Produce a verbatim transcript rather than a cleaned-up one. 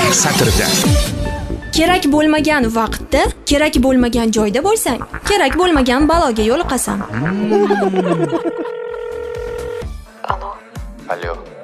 satrida. Kerak bo'lmagan vaqtda, kerak bo'lmagan joyda bo'lsang, kerak bo'lmagan baloga yo'liqasan. Alo. Alo.